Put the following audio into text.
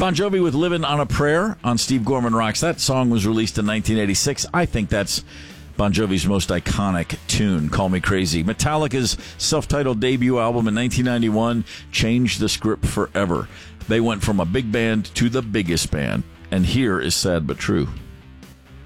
Bon Jovi with Livin' on a Prayer on Steve Gorman Rocks. That song was released in 1986. I think that's Bon Jovi's most iconic tune, Call Me Crazy. Metallica's self-titled debut album in 1991 changed the script forever. They went from a big band to the biggest band. And here is Sad But True.